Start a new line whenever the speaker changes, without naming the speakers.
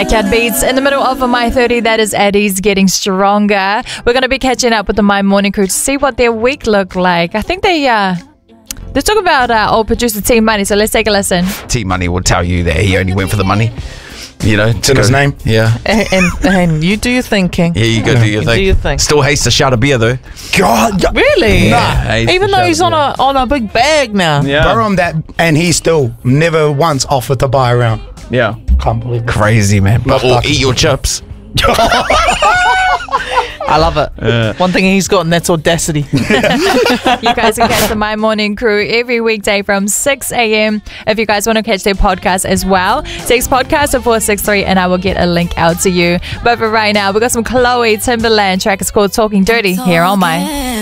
Backyard Beats in the middle of a My 30. That is Eddie's Getting Stronger. We're going to be catching up with the My Morning crew to see what their week looked like. I think let's talk about old producer T Money, so let's take a listen.
T Money will tell you that he only went for the money. You know,
it's in his name.
Yeah.
And you do your thinking.
Yeah, you go do your thing.
Do your thing.
Still hates to shout a beer though.
God,
really?
Yeah,
even though he's on a big bag now.
Yeah.
borrow him that, and he still never once offered to buy around.
Yeah.
Can't believe it.
Crazy, man.
Not
Or
lucky.
eat your chips.
I love it. One thing he's got, and that's audacity.
You guys can catch the My Morning crew every weekday from 6 a.m. If you guys want to catch their podcast as well, text podcast to 463 and I will get a link out to you. But for right now, we got some Chloe Timberland track. It's called Talking Dirty here on My.